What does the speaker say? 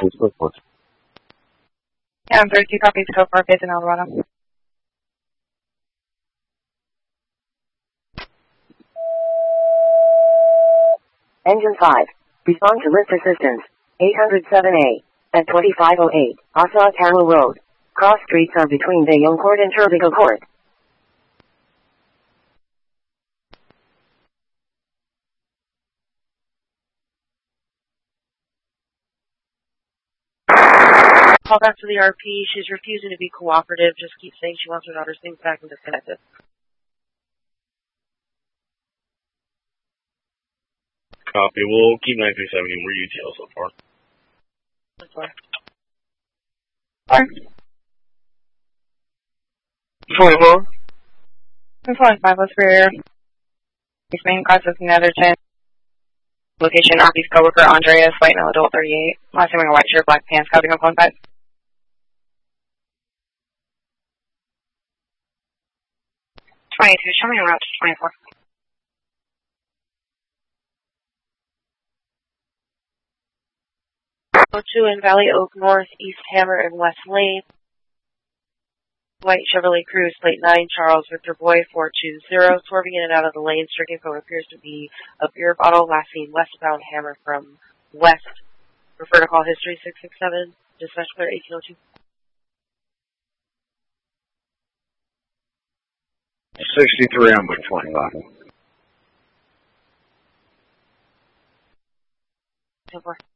Yeah, I'm 32 copies code for Base in Eldorado. Engine 5. Respond to lift assistance. 807A. At 2508. Asa Taro Road. Cross streets are between Bayonne Court and Turbigo Court. Call back to the RP. She's refusing to be cooperative. Just keeps saying she wants her daughter's things back and disconnected. Copy. We'll keep 937 in. We're UTL so far. That's fine. Fine. 24. That's fine. 5 was for main processing the other 10. Location, RP's coworker, Andreas, white male adult, 38. Last name, a white shirt, black pants, copy on phone 5. Show me a route to 24. 2 in Valley Oak North, East Hammer, and West Lane. White Chevrolet Cruze, plate 9, Charles Victor Boy, 420, swerving in and out of the lane, stricken for what appears to be a beer bottle, last seen westbound Hammer from west. Refer to call history 667, dispatch clear 1802. 63 on book 25. 10-4.